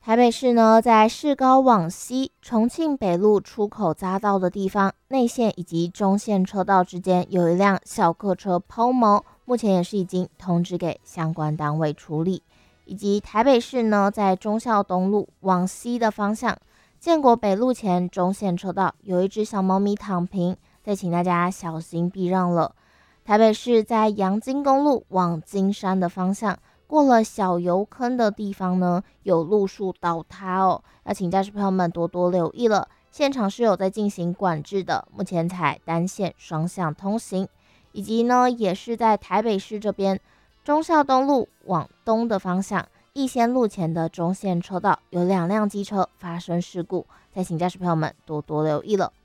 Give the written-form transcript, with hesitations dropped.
台北市呢，在市高往西重庆北路出口匝道的地方，内线以及中线车道之间有一辆小客车抛锚，目前也是已经通知给相关单位处理。以及台北市呢，在忠孝东路往西的方向，建国北路前中线车道有一只小猫咪躺平，再请大家小心避让了。台北市在阳金公路往金山的方向，过了小油坑的地方呢，有路树倒塌哦，要请驾驶朋友们多多留意了。现场是有在进行管制的，目前采单线双向通行。以及呢，也是在台北市这边忠孝东路往东的方向，逸仙路前的中线车道有2辆机车发生事故，再请驾驶朋友们多多留意了。